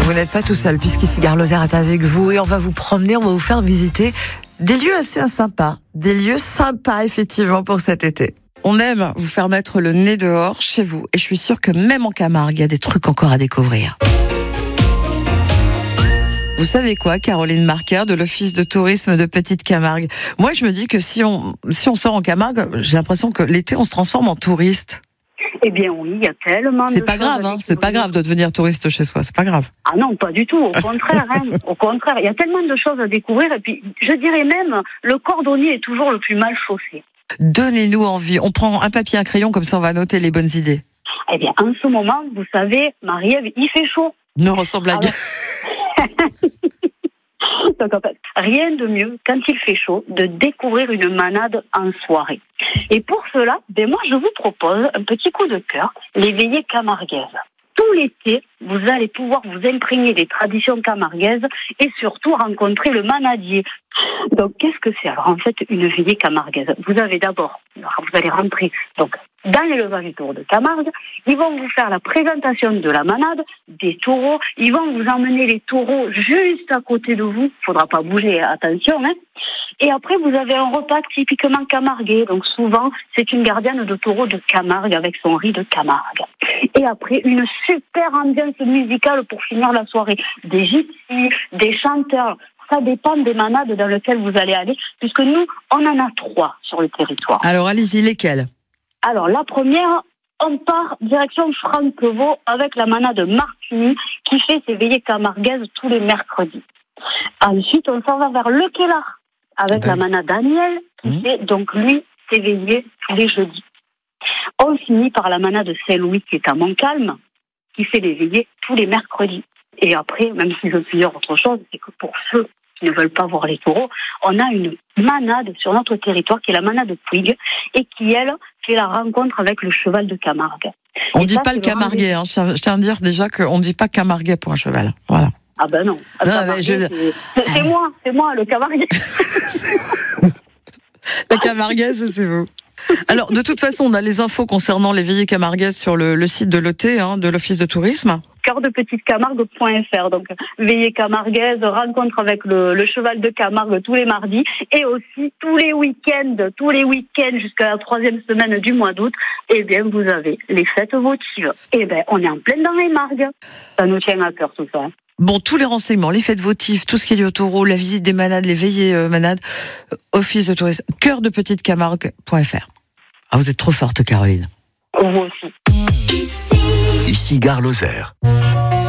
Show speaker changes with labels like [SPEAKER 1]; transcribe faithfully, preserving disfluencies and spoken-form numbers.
[SPEAKER 1] Vous n'êtes pas tout seul, puisqu'ici Gare Lozère est avec vous et on va vous promener, on va vous faire visiter des lieux assez sympas. Des lieux sympas, effectivement, pour cet été. On aime vous faire mettre le nez dehors chez vous et je suis sûre que même en Camargue, il y a des trucs encore à découvrir. Vous savez quoi, Caroline Marquer de l'Office de tourisme de Petite Camargue? Moi, je me dis que si on, si on sort en Camargue, j'ai l'impression que l'été, on se transforme en touriste.
[SPEAKER 2] Eh bien oui, il y a tellement
[SPEAKER 1] C'est
[SPEAKER 2] de
[SPEAKER 1] pas
[SPEAKER 2] choses
[SPEAKER 1] grave,
[SPEAKER 2] à
[SPEAKER 1] hein, c'est pas
[SPEAKER 2] découvrir.
[SPEAKER 1] grave de devenir touriste chez soi, c'est pas grave.
[SPEAKER 2] Ah non, pas du tout, au contraire, hein, au contraire, il y a tellement de choses à découvrir et puis je dirais même, le cordonnier est toujours le plus mal chaussé.
[SPEAKER 1] Donnez-nous envie. On prend un papier, un crayon, comme ça on va noter les bonnes idées.
[SPEAKER 2] Eh bien, en ce moment, vous savez, Marie-Ève, il fait chaud.
[SPEAKER 1] Ne ressemble à
[SPEAKER 2] Alors... Donc en fait, rien de mieux, quand il fait chaud, de découvrir une manade en soirée. Et pour cela, ben moi je vous propose un petit coup de cœur, les veillées camarguaises. Tout l'été, vous allez pouvoir vous imprégner des traditions camarguaises et surtout rencontrer le manadier. Donc qu'est-ce que c'est alors en fait une veillée camarguaise? Vous avez d'abord, vous allez rentrer donc dans l'élevage du taureau de Camargue, ils vont vous faire la présentation de la manade, des taureaux, ils vont vous emmener les taureaux juste à côté de vous, faudra pas bouger, attention, hein. Et après vous avez un repas typiquement camarguais, donc souvent c'est une gardienne de taureau de Camargue avec son riz de Camargue. Et après une super ambiance musicale pour finir la soirée, des gypsies, des chanteurs. Ça dépend des manades dans lesquelles vous allez aller, puisque nous, on en a trois sur le territoire.
[SPEAKER 1] Alors allez-y, lesquelles?
[SPEAKER 2] Alors la première, on part direction Franquevaux avec la manade Martini qui fait ses veillées camarguaises tous les mercredis. Ensuite, on s'en va vers Le Kellar avec ben. la manade Daniel qui mmh. fait donc lui ses veillées tous les jeudis. On finit par la manade Saint-Louis qui est à Montcalm qui fait les veillées tous les mercredis. Et après, même si je peux dire autre chose, c'est que pour ceux qui ne veulent pas voir les taureaux, on a une manade sur notre territoire qui est la manade Puig et qui, elle, fait la rencontre avec le cheval de Camargue.
[SPEAKER 1] On ne
[SPEAKER 2] et
[SPEAKER 1] dit
[SPEAKER 2] ça,
[SPEAKER 1] pas le camarguais, hein. Je tiens à dire déjà qu'on ne dit pas camarguais pour un cheval. Voilà.
[SPEAKER 2] Ah ben non.
[SPEAKER 1] non mais je...
[SPEAKER 2] c'est, c'est moi, c'est moi, le camarguais.
[SPEAKER 1] La camarguaise, c'est vous. Alors, de toute façon, on a les infos concernant les veillées camarguaises sur le, le site de l'O T, hein, de l'Office de tourisme.
[SPEAKER 2] cœur de petite camargue point f r. Donc, veillée camarguaise, rencontre avec le, le cheval de Camargue tous les mardis et aussi tous les week-ends, tous les week-ends jusqu'à la troisième semaine du mois d'août, eh bien, vous avez les fêtes votives. Eh bien, on est en plein dans les margues. Ça nous tient à cœur tout ça.
[SPEAKER 1] Bon, tous les renseignements, les fêtes votives, tout ce qui est lié au taureau, la visite des manades, les veillées euh, manades, euh, Office de tourisme, cœur de petite camargue point f r. Ah, vous êtes trop forte, Caroline.
[SPEAKER 2] Vous aussi.
[SPEAKER 3] Ici Gare Lozère.